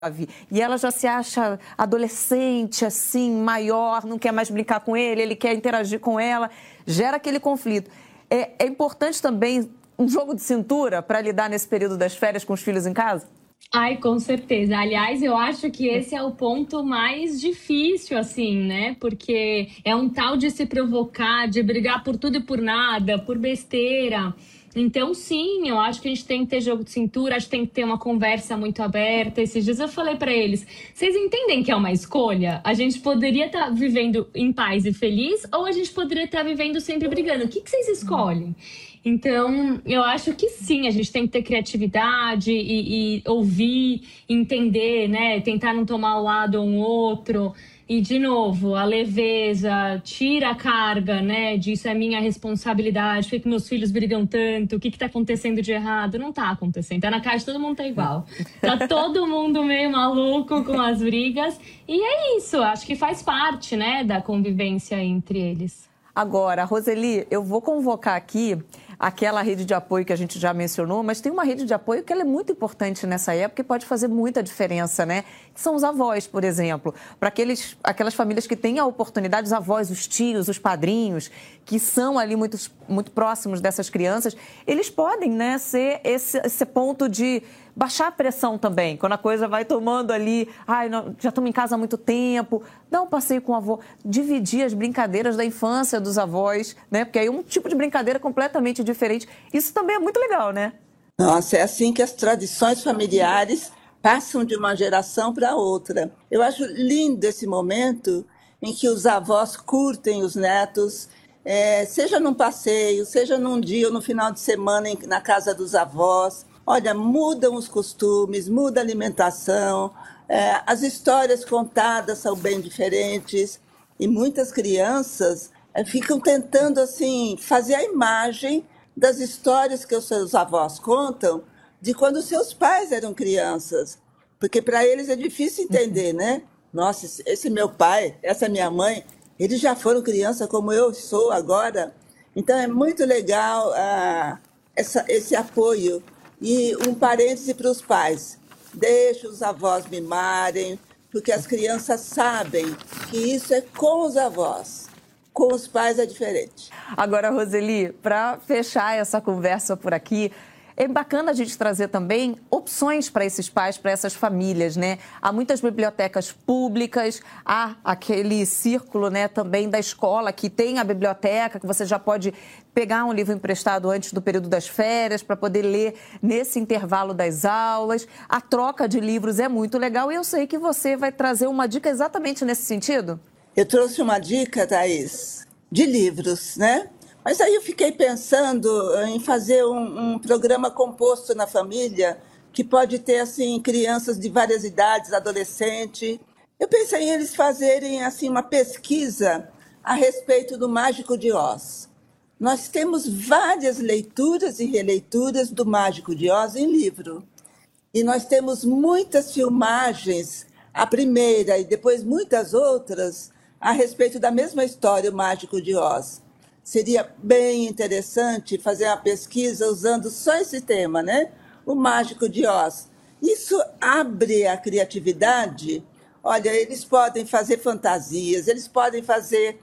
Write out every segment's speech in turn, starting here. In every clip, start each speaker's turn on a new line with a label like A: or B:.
A: e ela já se acha adolescente, assim, maior, não quer mais brincar com ele quer interagir com ela, gera aquele conflito. É importante também um jogo de cintura para lidar nesse período das férias com os filhos em casa?
B: Ai, com certeza. Aliás, eu acho que esse é o ponto mais difícil, assim, né? Porque é um tal de se provocar, de brigar por tudo e por nada, por besteira. Então, sim, eu acho que a gente tem que ter jogo de cintura, acho que tem que ter uma conversa muito aberta. Esses dias eu falei pra eles, vocês entendem que é uma escolha? A gente poderia estar vivendo em paz e feliz, ou a gente poderia estar vivendo sempre brigando. O que vocês escolhem? Então, eu acho que sim, a gente tem que ter criatividade e ouvir, entender, né? Tentar não tomar o lado um outro. E, de novo, a leveza, tira a carga, né? Disso é minha responsabilidade, por que meus filhos brigam tanto? O que tá acontecendo de errado? Não tá acontecendo. Tá na casa, todo mundo tá igual. Tá todo mundo meio maluco com as brigas. E é isso, acho que faz parte, né, da convivência entre eles.
A: Agora, Roseli, eu vou convocar aqui aquela rede de apoio que a gente já mencionou, mas tem uma rede de apoio que ela é muito importante nessa época e pode fazer muita diferença, né? Que são os avós, por exemplo. Para aquelas famílias que têm a oportunidade, os avós, os tios, os padrinhos, que são ali muito próximos dessas crianças, eles podem, né, ser esse ponto de baixar a pressão também, quando a coisa vai tomando ali, já estamos em casa há muito tempo, dá um passeio com o avô, dividir as brincadeiras da infância dos avós, né? Porque aí é um tipo de brincadeira completamente diferente. Isso também é muito legal, né?
C: Nossa, é assim que as tradições familiares passam de uma geração para outra. Eu acho lindo esse momento em que os avós curtem os netos, seja num passeio, seja num dia ou no final de semana na casa dos avós. Olha, mudam os costumes, muda a alimentação, as histórias contadas são bem diferentes e muitas crianças ficam tentando assim fazer a imagem das histórias que os seus avós contam de quando seus pais eram crianças, porque para eles é difícil entender, né? Nossa, esse meu pai, essa minha mãe, eles já foram criança como eu sou agora. Então é muito legal esse apoio. E um parêntese para os pais, deixa os avós mimarem, porque as crianças sabem que isso é com os avós, com os pais é diferente.
A: Agora, Roseli, para fechar essa conversa por aqui, é bacana a gente trazer também opções para esses pais, para essas famílias, né? Há muitas bibliotecas públicas, há aquele círculo, né, também da escola que tem a biblioteca, que você já pode pegar um livro emprestado antes do período das férias para poder ler nesse intervalo das aulas. A troca de livros é muito legal e eu sei que você vai trazer uma dica exatamente nesse sentido.
C: Eu trouxe uma dica, Thaís, de livros, né? Mas aí eu fiquei pensando em fazer um programa composto na família, que pode ter assim crianças de várias idades, adolescente. Eu pensei em eles fazerem assim uma pesquisa a respeito do Mágico de Oz. Nós temos várias leituras e releituras do Mágico de Oz em livro. E nós temos muitas filmagens, a primeira e depois muitas outras, a respeito da mesma história, o Mágico de Oz. Seria bem interessante fazer uma pesquisa usando só esse tema, né? O Mágico de Oz. Isso abre a criatividade. Olha, eles podem fazer fantasias, eles podem fazer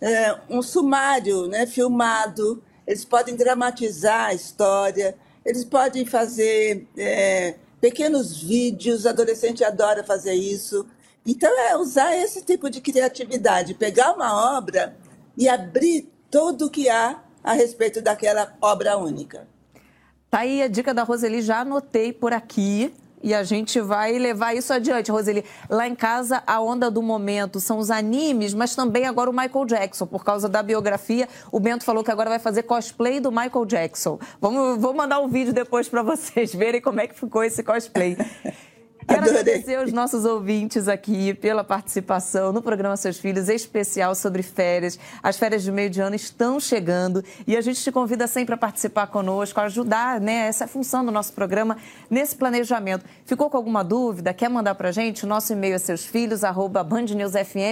C: um sumário, né, filmado, eles podem dramatizar a história, eles podem fazer pequenos vídeos, adolescente adora fazer isso. Então, é usar esse tipo de criatividade, pegar uma obra e abrir tudo o que há a respeito daquela obra única.
A: Tá aí a dica da Roseli, já anotei por aqui e a gente vai levar isso adiante, Roseli. Lá em casa, a onda do momento são os animes, mas também agora o Michael Jackson, por causa da biografia. O Bento falou que agora vai fazer cosplay do Michael Jackson. Vou mandar um vídeo depois para vocês verem como é que ficou esse cosplay. Quero agradecer aos nossos ouvintes aqui pela participação no programa Seus Filhos, especial sobre férias. As férias de meio de ano estão chegando e a gente te convida sempre a participar conosco, a ajudar, né, essa função do nosso programa nesse planejamento. Ficou com alguma dúvida? Quer mandar para a gente? O nosso e-mail é seusfilhos@bandnewsfm.com.br.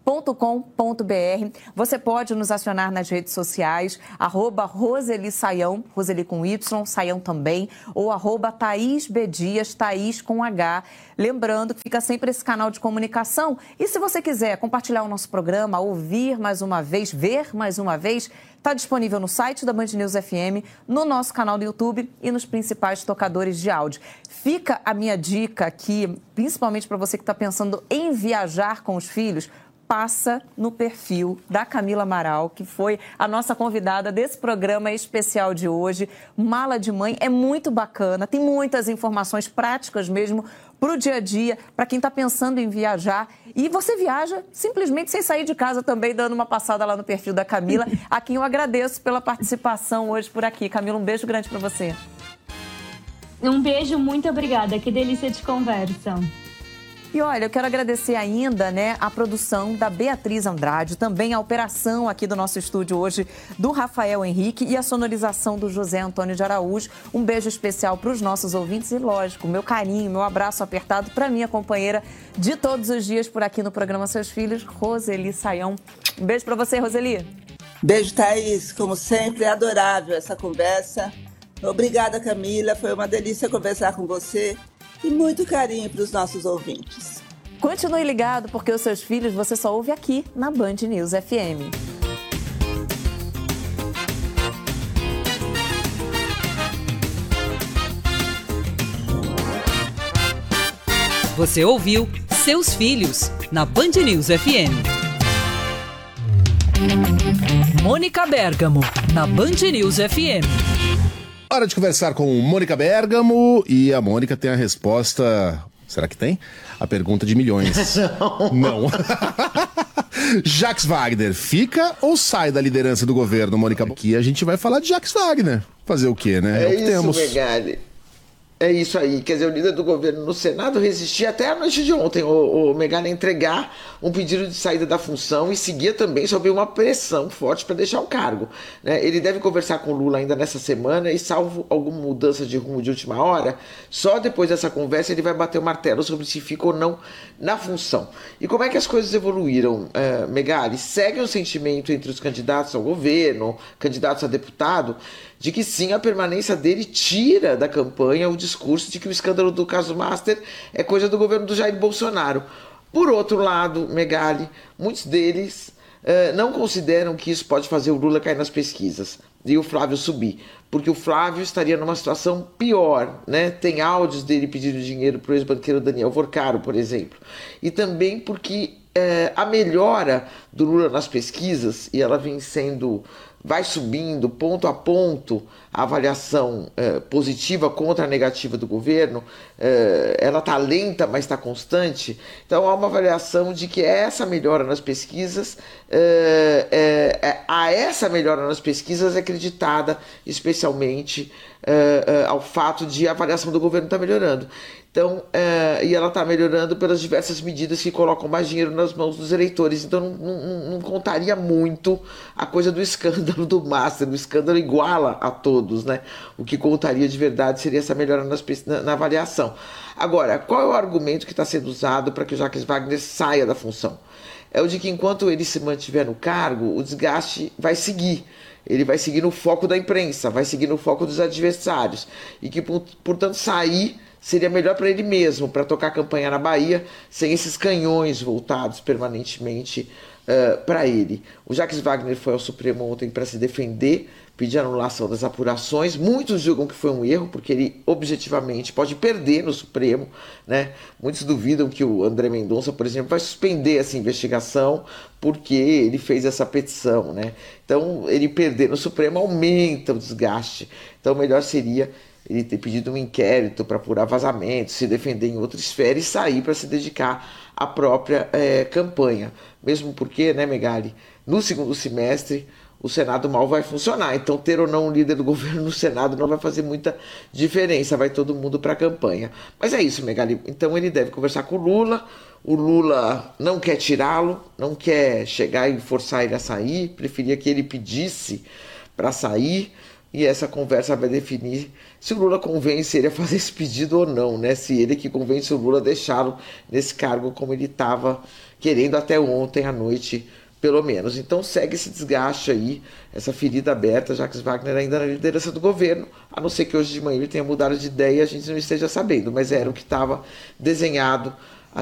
A: Você pode nos acionar nas redes sociais, @RoseliSaião, Roseli com Y, Saião também, ou @Thaís B. Dias, Thaís com H. Lembrando que fica sempre esse canal de comunicação. E se você quiser compartilhar o nosso programa, ouvir mais uma vez, ver mais uma vez, está disponível no site da Band News FM, no nosso canal do YouTube e nos principais tocadores de áudio. Fica a minha dica aqui, principalmente para você que está pensando em viajar com os filhos, passa no perfil da Camila Amaral, que foi a nossa convidada desse programa especial de hoje. Mala de Mãe é muito bacana, tem muitas informações práticas mesmo para o dia a dia, para quem está pensando em viajar. E você viaja simplesmente sem sair de casa também, dando uma passada lá no perfil da Camila, a quem eu agradeço pela participação hoje por aqui. Camila, um beijo grande para você.
B: Um beijo, muito obrigada. Que delícia de conversa.
A: E olha, eu quero agradecer ainda, a produção da Beatriz Andrade, também a operação aqui do nosso estúdio hoje do Rafael Henrique e a sonorização do José Antônio de Araújo. Um beijo especial para os nossos ouvintes e, lógico, meu carinho, meu abraço apertado para minha companheira de todos os dias por aqui no programa Seus Filhos, Roseli Saião. Um beijo para você, Roseli.
C: Beijo, Thaís. Como sempre, é adorável essa conversa. Obrigada, Camila. Foi uma delícia conversar com você. E muito carinho para os nossos ouvintes.
A: Continue ligado, porque os Seus Filhos você só ouve aqui na Band News FM.
D: Você ouviu Seus Filhos, na Band News FM. Mônica Bergamo, na Band News FM.
E: Hora de conversar com Mônica Bergamo e a Mônica tem a resposta... Será que tem? A pergunta de milhões. Não. Jacques Wagner fica ou sai da liderança do governo, Mônica? Aqui a gente vai falar de Jacques Wagner. Fazer o quê, né?
F: É
E: o que
F: isso,
E: temos.
F: Megali. É isso aí, quer dizer, o líder do governo no Senado resistia até a noite de ontem, o Megali, a entregar um pedido de saída da função e seguia também sob uma pressão forte para deixar o cargo, né? Ele deve conversar com o Lula ainda nessa semana e, salvo alguma mudança de rumo de última hora, só depois dessa conversa ele vai bater o martelo sobre se fica ou não na função. E como é que as coisas evoluíram, Megali? Segue um sentimento entre os candidatos ao governo, candidatos a deputado, de que sim, a permanência dele tira da campanha o discurso de que o escândalo do caso Master é coisa do governo do Jair Bolsonaro. Por outro lado, Megali, muitos deles não consideram que isso pode fazer o Lula cair nas pesquisas e o Flávio subir, porque o Flávio estaria numa situação pior, né? Tem áudios dele pedindo dinheiro para o ex-banqueiro Daniel Vorcaro, por exemplo, e também porque a melhora do Lula nas pesquisas, e ela vai subindo ponto a ponto a avaliação positiva contra a negativa do governo, ela está lenta, mas está constante. Então há uma avaliação de que essa melhora nas pesquisas, essa melhora nas pesquisas é acreditada especialmente ao fato de a avaliação do governo estar melhorando. Então, e ela está melhorando pelas diversas medidas que colocam mais dinheiro nas mãos dos eleitores. Então não contaria muito a coisa do escândalo do Master. O escândalo iguala a todos, né? O que contaria de verdade seria essa melhora na avaliação. Agora, qual é o argumento que está sendo usado para que o Jacques Wagner saia da função? É o de que enquanto ele se mantiver no cargo, o desgaste vai seguir. Ele vai seguir no foco da imprensa, vai seguir no foco dos adversários. E que, portanto, sair seria melhor para ele mesmo, para tocar a campanha na Bahia, sem esses canhões voltados permanentemente para ele. O Jacques Wagner foi ao Supremo ontem para se defender, pedir anulação das apurações. Muitos julgam que foi um erro, porque ele objetivamente pode perder no Supremo, né? Muitos duvidam que o André Mendonça, por exemplo, vai suspender essa investigação porque ele fez essa petição, né? Então, ele perder no Supremo aumenta o desgaste. Então, melhor seria ele ter pedido um inquérito para apurar vazamentos, se defender em outra esfera e sair para se dedicar à própria campanha. Mesmo porque, né, Megali, no segundo semestre o Senado mal vai funcionar. Então, ter ou não um líder do governo no Senado não vai fazer muita diferença. Vai todo mundo para a campanha. Mas é isso, Megali. Então, ele deve conversar com o Lula. O Lula não quer tirá-lo, não quer chegar e forçar ele a sair. Preferia que ele pedisse para sair, e essa conversa vai definir se o Lula convence ele a fazer esse pedido ou não, né? Se ele que convence o Lula a deixá-lo nesse cargo como ele estava querendo até ontem à noite, pelo menos. Então segue esse desgaste aí, essa ferida aberta, Jacques Wagner ainda na liderança do governo, a não ser que hoje de manhã ele tenha mudado de ideia e a gente não esteja sabendo, mas era o que estava desenhado